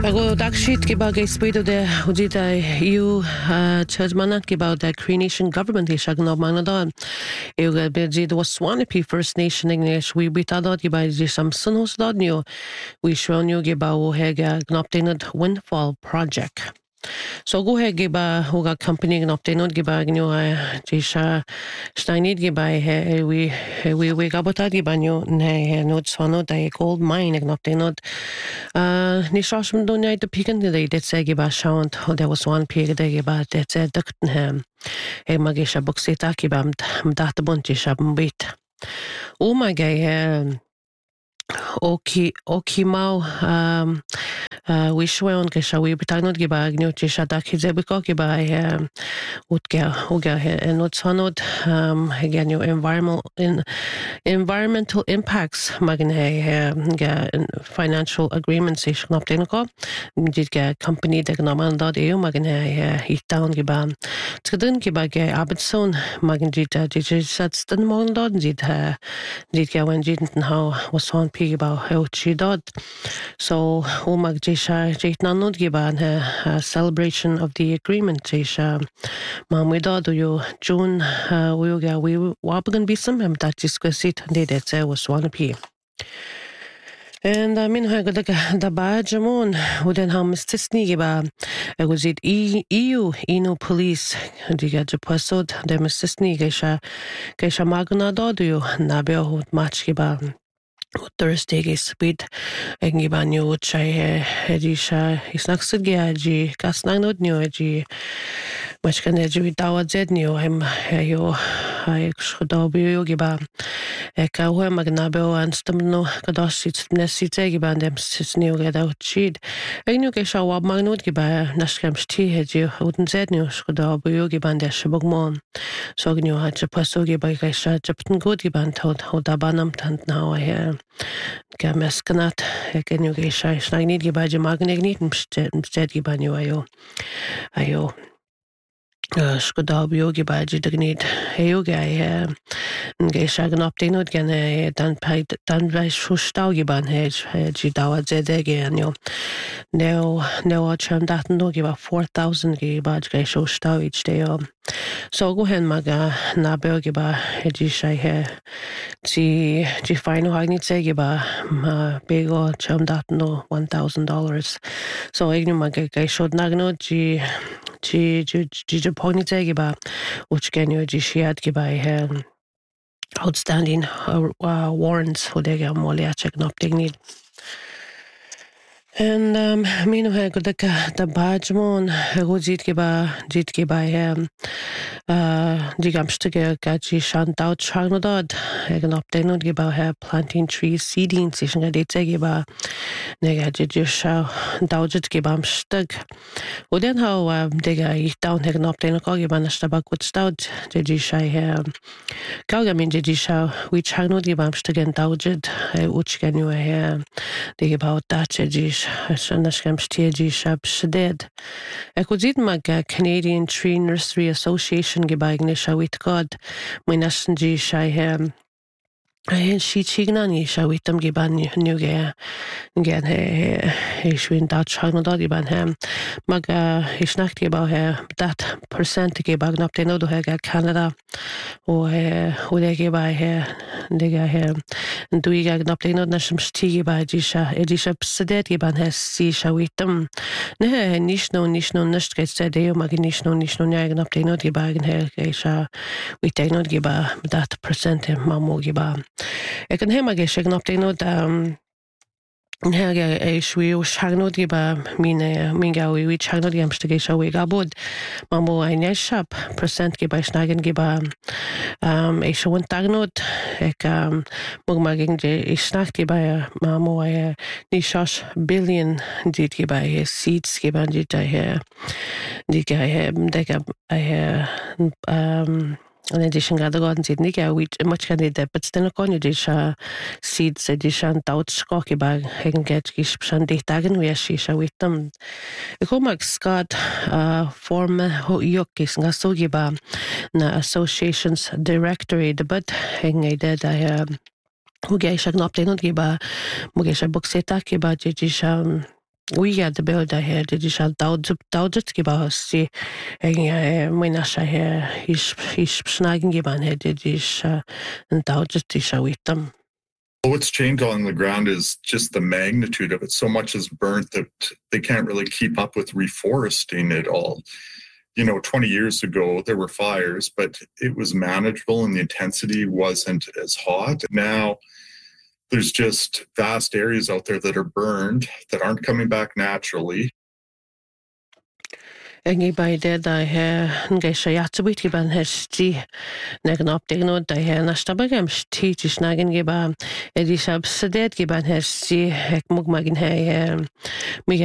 Ago dakshit ke bagay speedo de hujita EU churchmanat ke bagay Cree Nation government ishag no manadon. Euga beji the Waswanipi First Nation English we bitadot ke bagay sam sunhos dodnyo. We shown you ke bagay hega gnoptenad windfall project. So go ahead giba huga company gnoptenad ke bagay nyo jisha steinid ke bagay we gabotad ke banyo ne not sono da gold mine gnoptenad Ní sráism dúneid de pigan de dit sé gé seant ho de was one pig de gé dit sé duchten hem. E mag is a boxé taki bam data bunti se bit. O mag Oki mau we shweon ke sha we betagnod ge ba gnu che sha dak ze be ko ke ba uga not sonod again your environmental impacts magin ga financial agreements is knop den ko dit ga company de gnaman dad eu magin hit down ge ba tskadun ke ba ge abetson magin dit sat den morgen dad dit ga when dit how was on pig about how she did so mag jisha jit nanod giban a celebration of the agreement jisha mam do you June we ga we wabagan bisam that discuss it did it was one p and I mean ha da ba jamon uden ha mistisni giba was it EU ino police diga japasod de mistisni gesha magna do you na be hot match giba Thursday is speed egi banyo chai edisha isnaksud geaji kasnagnod nyo eji machkan eji dawa zednyo hem yo ay shkodabiyo giba eka ho magnabeo anstamno kadasit nesit egi bandem sisnyo geda uchid egnu ke shawa magnod giba nashkem shti eji uden zednyo shkodabiyo giba de shbogmon so gnyo ha chapaso giba gesha chapten god giba tot hodabanam tant now here Ga meskanat ken you gesha snagni ge baje magnegni msted ge banyo ayo Skodabiyo ge baje dagnid heyo ge gesha gan optinod gen dan vai shustau ge ban ji dawa zede ge anyo no cham dat no ge 4,000 ge baje ge shustau each day so go hen maga na berge ba ji shai he ji final hagnit se ge ba bego cham dat no $1,000 so ignu maga ge shod nagno ji pony ge ba which can you ji shiad ge ba outstanding warrants for the molia check up technique and minu ha godaka da bajmon rojit ke ba digamstige gaji shantau charnodad egen opdenod ge ba planting trees seeding session ge ge ba nega je sha daujit ge bam stug oden how dega ich down egen opdenod ge ba nasta ba gut staud je shai Kauga min je sha we charnod ge bam stegen daujit uch genu de about that je Shanashkam Stegi Shab Shaded. Ekujid Maga Canadian Tree Nursery Association Gebagnisha with God. Minashanji Shai she chignani shawitam giban nuge gen ishwin dat chagnodad giban hem maga isnacht geba that percent gebag napte no do hega Canada o de geba diga duiga napte no nashim stigi ba edisha psedet giban si shawitam ne nishno nisht get sede mag nishno nyag napte no gebag gesha we take not geba that percent mamo geba Ik kan helemaal geen zeggen op de noot Hege shwi shagnod giba min gawi we shagnod gam stige shawi gabod mamo ein shop percent giba snagen giba shwon tagnod ek mog maging je snacht giba mamo ni shosh billion dit giba seeds giba dit dit in addition gada godan sid niga we much can de but still con you seeds editiontout skoki bag hegen get gishan de dagen we shisha with them ikomak scott form ho yokis nga sogiba na associations directory the but hegen de Mugeisha gnopte not giba mugeisha boxeta giba jisha uige de beeld he dit is al daudget gebasi mina is snagging geban he dit is een daudget is witam. What's changed on the ground is just the magnitude of it. So much is burnt that they can't really keep up with reforesting it all. 20 years ago, there were fires, but it was manageable and the intensity wasn't as hot. Now, there's just vast areas out there that are burned that aren't coming back naturally. Engi by dead I geisha yatsabit giban hesti nagan optegno da nastabagam teach nagan giba edisab sedet giban hesti ek mugmagin